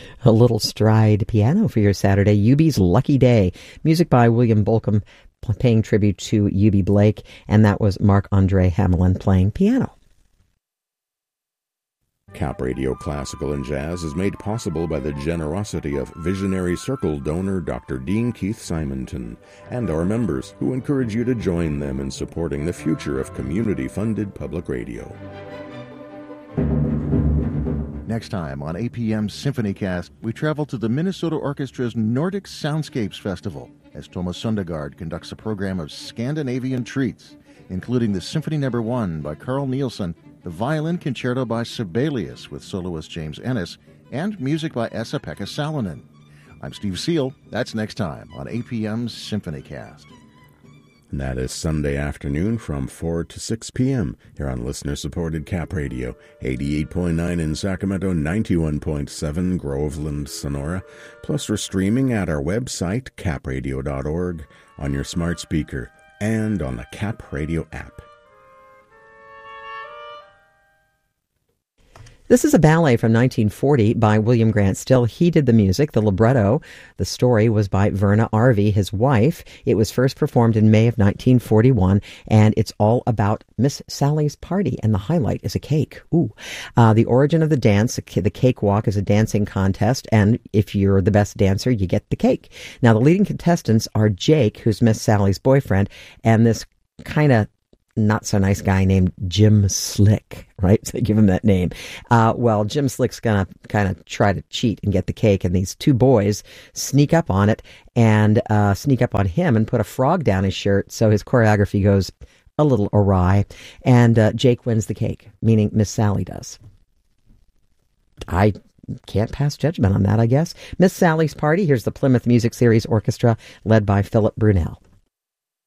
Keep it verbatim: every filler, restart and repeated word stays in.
A little stride piano for your Saturday. Yubi's Lucky Day. Music by William Bolcom, paying tribute to Yubi Blake, and that was Marc-Andre Hamelin playing piano. Cap Radio Classical and Jazz is made possible by the generosity of visionary Circle donor Doctor Dean Keith Simonton and our members, who encourage you to join them in supporting the future of community-funded public radio. Next time on A P M's SymphonyCast, we travel to the Minnesota Orchestra's Nordic Soundscapes Festival as Thomas Sundegard conducts a program of Scandinavian treats, including the Symphony Number One by Carl Nielsen, the Violin Concerto by Sibelius with soloist James Ennis, and music by Esa-Pekka Salonen. I'm Steve Seal. That's next time on A P M's SymphonyCast. And that is Sunday afternoon from four to six p.m. here on listener-supported Cap Radio, eighty-eight point nine in Sacramento, ninety-one point seven Groveland, Sonora. Plus, we're streaming at our website, cap radio dot org, on your smart speaker, and on the Cap Radio app. This is a ballet from nineteen forty by William Grant Still. He did the music, the libretto. The story was by Verna Arvey, his wife. It was first performed in May of nineteen forty-one, and it's all about Miss Sally's party, and the highlight is a cake. Ooh. Uh, the origin of the dance, the cakewalk, is a dancing contest, and if you're the best dancer, you get the cake. Now, the leading contestants are Jake, who's Miss Sally's boyfriend, and this kind of not so nice guy named Jim Slick, right? So they give him that name. Uh, well, Jim Slick's gonna kind of try to cheat and get the cake, and these two boys sneak up on it and uh, sneak up on him and put a frog down his shirt, so his choreography goes a little awry, and uh, Jake wins the cake, meaning Miss Sally does. I can't pass judgment on that, I guess. Miss Sally's Party, here's the Plymouth Music Series Orchestra, led by Philip Brunel.